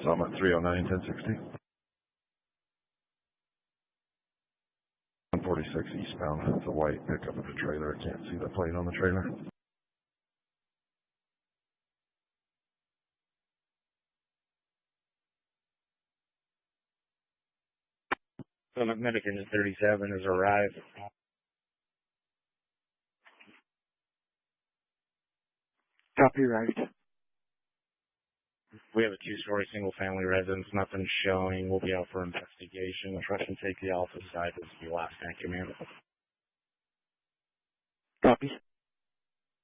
So I'm at 309, 1060. 146 eastbound. It's a white pickup with a trailer. I can't see the plate on the trailer. So Medican 37 has arrived. Copy, right. We have a two-story single-family residence. Nothing showing. We'll be out for investigation. Russian Safety Alpha side is the last thank you, man. Copy.